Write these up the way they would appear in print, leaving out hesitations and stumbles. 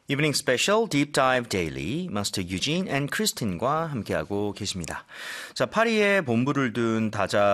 Evening Special Deep Dive Daily 마스터 유진 앤 크리스틴과 함께하고 계십니다. 자, 파리에 본부를 둔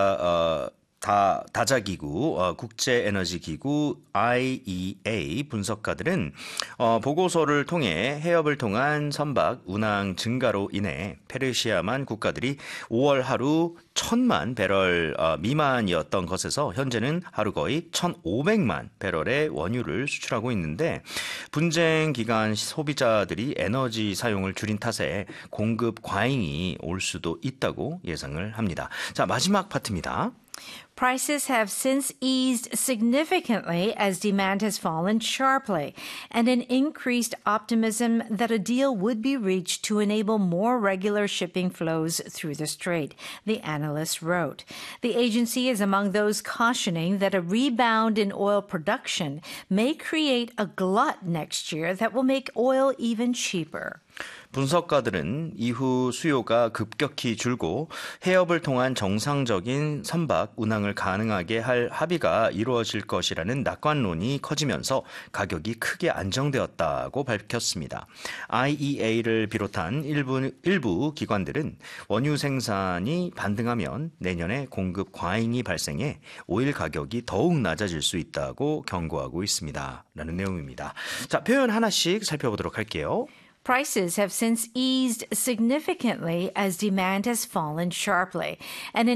다자기구, 국제에너지기구 IEA 분석가들은 보고서를 통해 해협을 통한 선박 운항 증가로 인해 페르시아만 국가들이 5월 하루 1,000만 배럴 미만이었던 것에서 현재는 하루 거의 1,500만 배럴의 원유를 수출하고 있는데 분쟁 기간 소비자들이 에너지 사용을 줄인 탓에 공급 과잉이 올 수도 있다고 예상을 합니다. 자, 마지막 파트입니다. Prices have since eased significantly as demand has fallen sharply, and an increased optimism that a deal would be reached to enable more regular shipping flows through the strait, the analyst wrote. The agency is among those cautioning that a rebound in oil production may create a glut next year that will make oil even cheaper. 분석가들은 이후 수요가 급격히 줄고 해협을 통한 정상적인 선박 운항을 가능하게 할 합의가 이루어질 것이라는 낙관론이 커지면서 가격이 크게 안정되었다고 밝혔습니다. IEA를 비롯한 일부 기관들은 원유 생산이 반등하면 내년에 공급 과잉이 발생해 오일 가격이 더욱 낮아질 수 있다고 경고하고 있습니다. 라는 내용입니다. 자, 표현 하나씩 살펴보도록 할게요. Prices have since eased significantly as demand has fallen sharply, and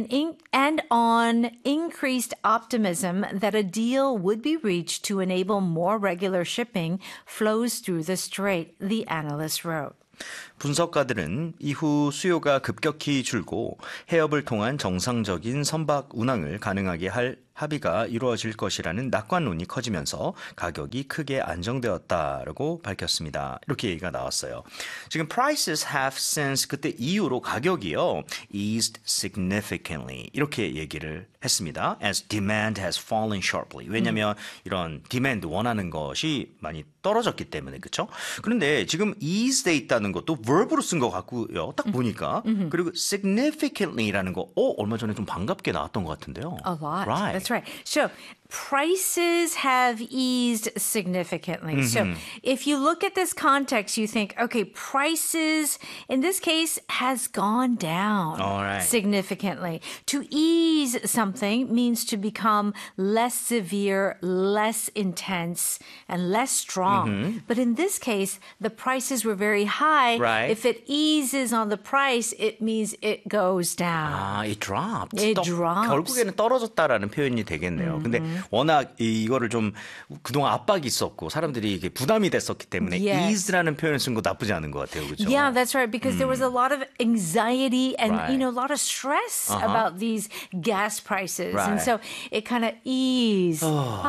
on increased optimism that a deal would be reached to enable more regular shipping flows through the strait, the analyst wrote. 분석가들은 이후 수요가 급격히 줄고 해협을 통한 정상적인 선박 운항을 가능하게 할 합의가 이루어질 것이라는 낙관론이 커지면서 가격이 크게 안정되었다라고 밝혔습니다. 이렇게 얘기가 나왔어요. 지금 prices have since 그때 이후로 가격이요 eased significantly 이렇게 얘기를 했습니다. As demand has fallen sharply. 왜냐하면 이런 demand 원하는 것이 많이 떨어졌기 때문에 그렇죠? 그런데 지금 ease돼 있다는 것도 verb로 쓴 것 같고요. 딱 보니까 그리고 significantly라는 거 얼마 전에 좀 반갑게 나왔던 것 같은데요. A lot. Right. That's right. So prices have eased significantly. So if you look at this context, you think, okay, prices in this case has gone down significantly. To ease something means to become less severe, less intense, and less strong. But in this case, the prices were very high. Right. If it eases on the price, it means it goes down. It dropped. It drops. 결국에는 떨어졌다라는 표현이 되겠네요. 근데 워낙 이거를 좀 그동안 압박이 있었고 사람들이 이게 부담이 됐었기 때문에 ease라는 표현을 쓴 거 나쁘지 않은 것 같아요. 그렇죠? Yeah, that's right. Because there was a lot of anxiety and a lot of stress about these gas prices. And so it kind of eased.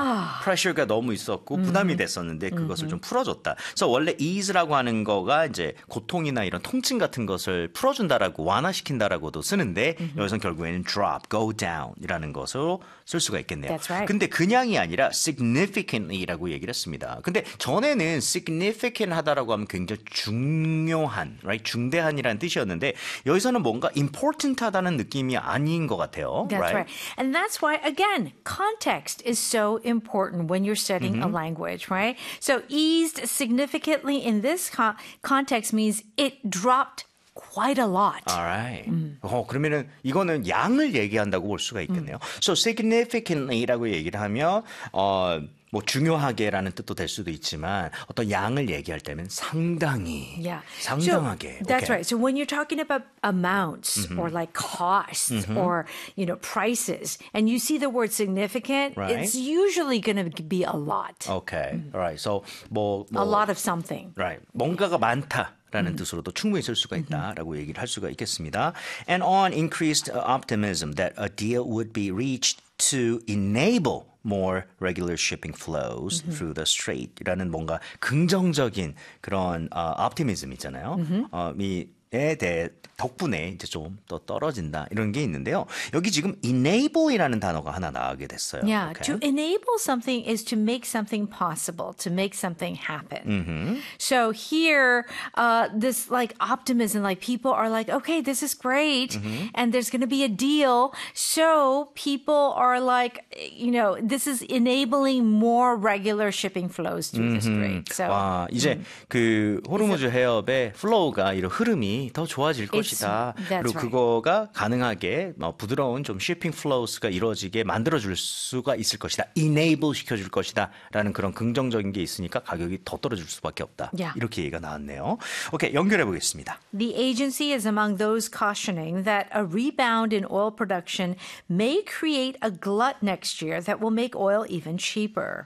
프레셔가 너무 있었고 부담이 됐었는데 그것을 좀 풀어줬다. 그래서 원래 ease라고 하는 거가 이제 고통이나 이런 통증 같은 것을 풀어준다라고 완화시킨다라고도 쓰는데 여기서는 결국에는 drop, go down이라는 것으로 쓸 수가 있겠네요. That's right. 근데 그냥이 아니라 significantly라고 얘기를 했습니다. 근데 전에는 significant 하다라고 하면 굉장히 중요한, right? 중대한이라는 뜻이었는데 여기서는 뭔가 important 하다는 느낌이 아닌 것 같아요. That's right. And that's why, again, context is so important when you're studying a language, right? So eased significantly in this context means it dropped quite a lot. Alright. 그러면은 이거는 양을 얘기한다고 볼 수가 있겠네요. So significantly라고 얘기를 하면 뭐 중요하게라는 뜻도 될 수도 있지만 어떤 양을 얘기할 때는 상당히 상당하게. So, that's right. So when you're talking about amounts or like costs or prices and you see the word significant, it's usually going to be a lot. Okay. Alright. So 뭐 a lot of something. Right. 뭔가가 많다. 라는 뜻으로도 충분히 쓸 수가 있다라고 얘기를 할 수가 있겠습니다. And on increased optimism that a deal would be reached to enable more regular shipping flows through the strait이라는 뭔가 긍정적인 그런 optimism 있잖아요. 이 덕분에 이제 좀 더 떨어진다 이런 게 있는데요. 여기 지금 enable이라는 단어가 하나 나오게 됐어요. Yeah, Okay. to enable something is to make something possible, to make something happen. So here, this like optimism, like people are like, okay, this is great, and there's going to be a deal. So people are like, this is enabling more regular shipping flows through the strait. So 와, 이제 그 호르무즈 해협의 플로우가 이런 흐름이 더 좋아질 것이다. that's 그리고 right. 그거가 가능하게 부드러운 좀 shipping flows가 이루어지게 만들어줄 수가 있을 것이다. enable 시켜줄 것이다라는 그런 긍정적인 게 있으니까 가격이 더 떨어질 수밖에 없다. Yeah. 이렇게 얘기가 나왔네요. 오케이, 연결해 보겠습니다. The agency is among those cautioning that a rebound in oil production may create a glut next year that will make oil even cheaper.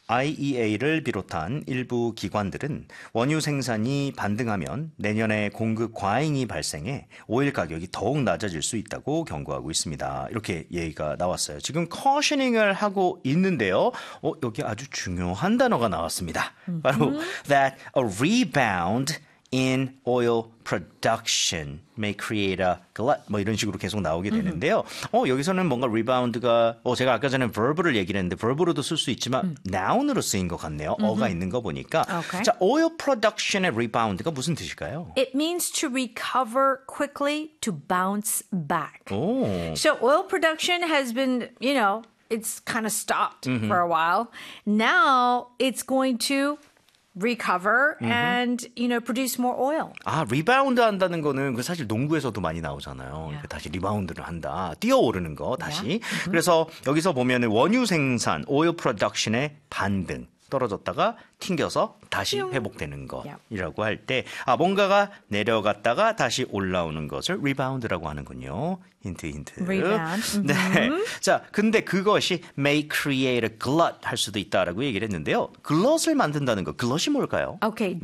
IEA를 비롯한 일부 기관들은 원유 생산이 반등하면 내년에 공급 과잉이 발생해 오일 가격이 더욱 낮아질 수 있다고 경고하고 있습니다. 이렇게 얘기가 나왔어요. 지금 cautioning을 하고 있는데요. 여기 아주 중요한 단어가 나왔습니다. 바로 that a rebound in oil production may create a glut 뭐 이런 식으로 계속 나오게 되는데요. 여기서는 뭔가 rebound가 제가 아까 전에 verb를 얘기를 했는데 verb로도 쓸 수 있지만 noun으로 쓰인 것 같네요. 어가 있는 거 보니까. Okay. 자, oil production의 rebound가 무슨 뜻일까요? It means to recover quickly, to bounce back. 오. So oil production has been, it's kind of stopped for a while. Now it's going to recover and, produce more oil. 아, 리바운드 한다는 거는 그 사실 농구에서도 많이 나오잖아요. 그러니까 다시 리바운드를 한다. 뛰어오르는 거 다시. 그래서 여기서 보면은 원유 생산, oil production의 반등. 떨어졌다가 튕겨서 다시 회복되는 것이라고 할 때 뭔가가 내려갔다가 다시 올라오는 것을 리바운드라고 하는군요. 힌트. Rebound. 네. 자, 근데 그것이 may create a glut 할 수도 있다라고 얘기를 했는데요. 글럿을 만든다는 거, 글럿이 뭘까요? Okay,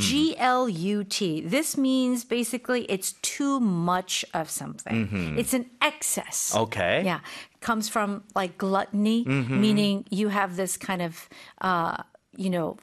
GLUT. This means basically it's too much of something. It's an excess. Okay. Yeah. Comes from like gluttony, meaning you have this kind of,